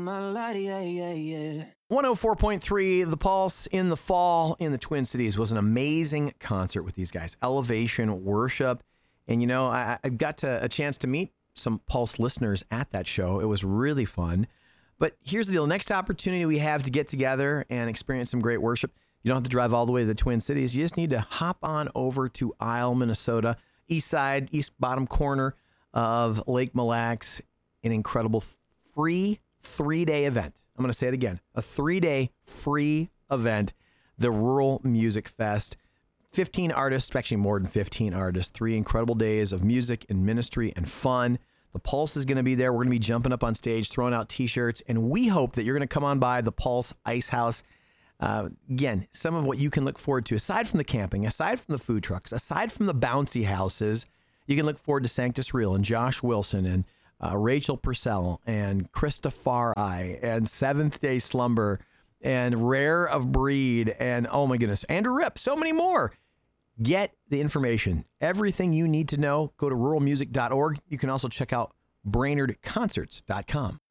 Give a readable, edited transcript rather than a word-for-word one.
my light, yeah, yeah, yeah. 104.3 The Pulse in the fall in the Twin Cities was an amazing concert with these guys. Elevation Worship. And, you know, I got a chance to meet some Pulse listeners at that show. It was really fun. But here's the deal. Next opportunity we have to get together and experience some great worship, you don't have to drive all the way to the Twin Cities. You just need to hop on over to Isle, Minnesota, east side, east bottom corner of Lake Mille Lacs, an incredible free 3-day event. I'm going to say it again, a 3-day free event, the Rural Music Fest. 15 artists, actually more than 15 artists, 3 incredible days of music and ministry and fun. The Pulse is going to be there. We're going to be jumping up on stage, throwing out T-shirts, and we hope that you're going to come on by the Pulse Ice House. Again, some of what you can look forward to, aside from the camping, aside from the food trucks, aside from the bouncy houses, you can look forward to Sanctus Real and Josh Wilson and Rachel Purcell and Christopher and Seventh Day Slumber and Rare of Breed and, oh my goodness, Andrew Ripp, so many more. Get the information. Everything you need to know, go to ruralmusic.org. You can also check out BrainerdConcerts.com.